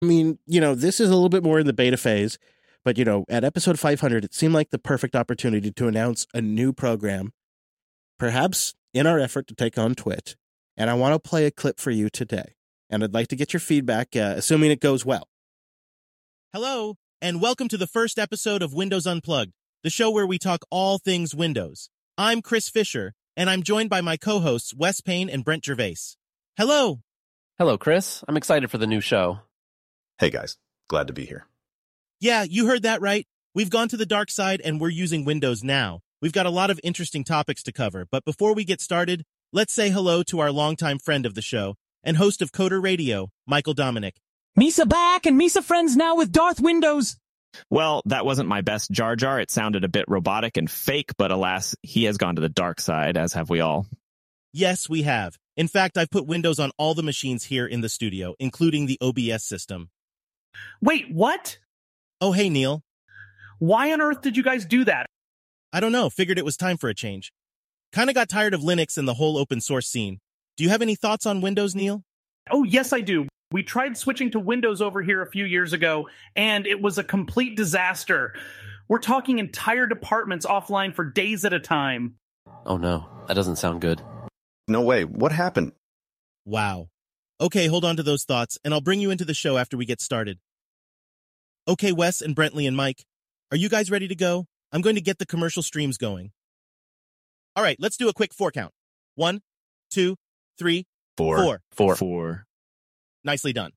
I mean, this is a little bit more in the beta phase, but, at episode 500, it seemed like the perfect opportunity to announce a new program, perhaps in our effort to take on Twit. And I want to play a clip for you today. And I'd like to get your feedback, assuming it goes well. Hello, and welcome to the first episode of Windows Unplugged, the show where we talk all things Windows. I'm Chris Fisher, and I'm joined by my co-hosts Wes Payne and Brent Gervais. Hello. Hello, Chris. I'm excited for the new show. Hey, guys. Glad to be here. Yeah, you heard that right. We've gone to the dark side, and we're using Windows now. We've got a lot of interesting topics to cover, but before we get started, let's say hello to our longtime friend of the show and host of Coder Radio, Michael Dominic. Misa back and Misa friends now with Darth Windows. Well, that wasn't my best Jar Jar. It sounded a bit robotic and fake, but alas, he has gone to the dark side, as have we all. Yes, we have. In fact, I've put Windows on all the machines here in the studio, including the OBS system. Wait, what? Oh, hey, Neil. Why on earth did you guys do that? I don't know. Figured it was time for a change. Kinda got tired of Linux and the whole open source scene. Do you have any thoughts on Windows, Neil? Oh, yes, I do. We tried switching to Windows over here a few years ago, and it was a complete disaster. We're talking entire departments offline for days at a time. Oh no, that doesn't sound good. No way. What happened? Wow. Okay, hold on to those thoughts, and I'll bring you into the show after we get started. Okay, Wes and Brentley and Mike, are you guys ready to go? I'm going to get the commercial streams going. All right, let's do a quick 4 count. 1, 2, 3, 4. 4. Nicely done.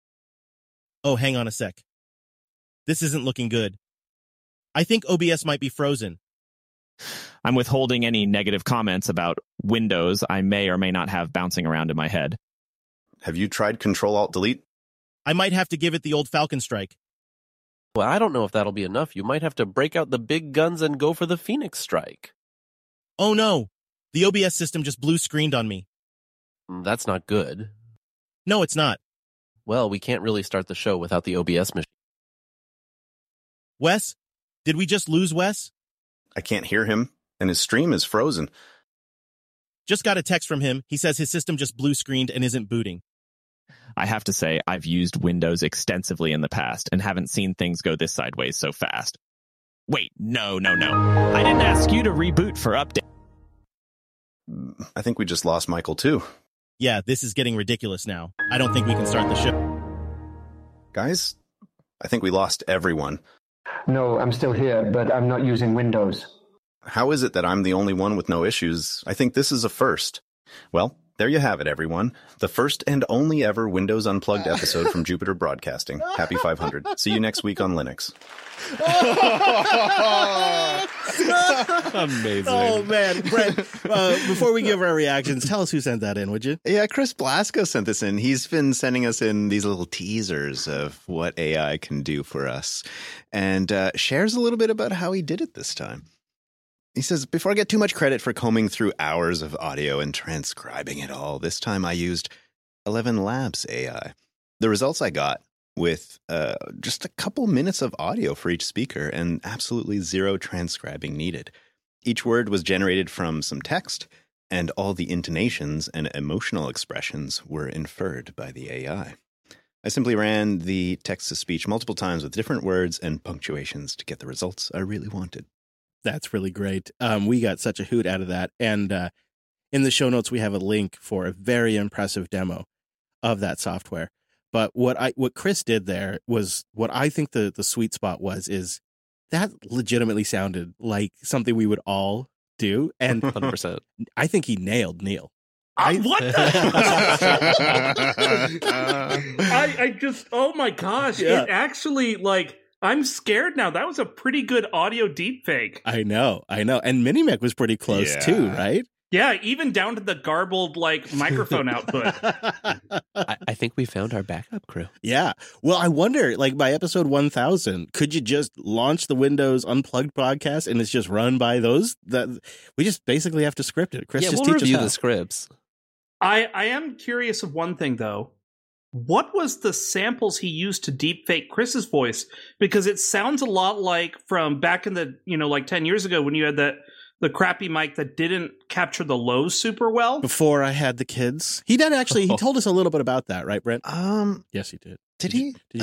Oh, hang on a sec. This isn't looking good. I think OBS might be frozen. I'm withholding any negative comments about Windows I may or may not have bouncing around in my head. Have you tried Control-Alt-Delete? I might have to give it the old Falcon strike. Well, I don't know if that'll be enough. You might have to break out the big guns and go for the Phoenix strike. Oh no, the OBS system just blue screened on me. That's not good. No, it's not. Well, we can't really start the show without the OBS machine. Wes? Did we just lose Wes? I can't hear him, and his stream is frozen. Just got a text from him. He says his system just blue screened and isn't booting. I have to say, I've used Windows extensively in the past and haven't seen things go this sideways so fast. Wait, no. I didn't ask you to reboot for update. I think we just lost Michael, too. Yeah, this is getting ridiculous now. I don't think we can start the show. Guys, I think we lost everyone. No, I'm still here, but I'm not using Windows. How is it that I'm the only one with no issues? I think this is a first. Well, there you have it, everyone. The first and only ever Windows Unplugged episode from Jupiter Broadcasting. Happy 500. See you next week on Linux. Amazing. Oh, man. Brent, before we give our reactions, tell us who sent that in, would you? Yeah, Chris Blasco sent this in. He's been sending us in these little teasers of what AI can do for us and shares a little bit about how he did it this time. He says, before I get too much credit for combing through hours of audio and transcribing it all, this time I used 11 Labs AI. The results I got with just a couple minutes of audio for each speaker and absolutely zero transcribing needed. Each word was generated from some text, and all the intonations and emotional expressions were inferred by the AI. I simply ran the text-to-speech multiple times with different words and punctuations to get the results I really wanted. That's really great. We got such a hoot out of that. And in the show notes, we have a link for a very impressive demo of that software. But what Chris did there was what I think the sweet spot is that legitimately sounded like something we would all do. And 100%. I think he nailed Neil. What the? I just, oh my gosh. Yeah. It actually, I'm scared now. That was a pretty good audio deepfake. I know. And Minimec was pretty close too, right? Yeah, even down to the garbled, microphone output. I think we found our backup crew. Yeah. Well, I wonder, by episode 1000, could you just launch the Windows Unplugged podcast and it's just run by those? We just basically have to script it. Chris, just we'll teach review us how. the scripts. I am curious of one thing, though. What was the samples he used to deepfake Chris's voice? Because it sounds a lot like from back in the, 10 years ago when you had the crappy mic that didn't capture the lows super well. Before I had the kids. He did actually, he told us a little bit about that, right, Brent? Yes, he did. Did he? Did you